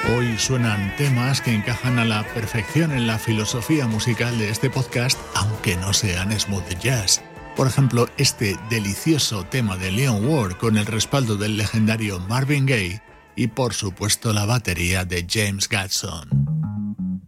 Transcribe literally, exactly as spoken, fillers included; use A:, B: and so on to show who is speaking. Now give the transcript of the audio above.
A: Hoy suenan temas que encajan a la perfección en la filosofía musical de este podcast, aunque no sean smooth jazz. Por ejemplo, este delicioso tema de Leon Ward con el respaldo del legendario Marvin Gaye y por supuesto la batería de James Gadson.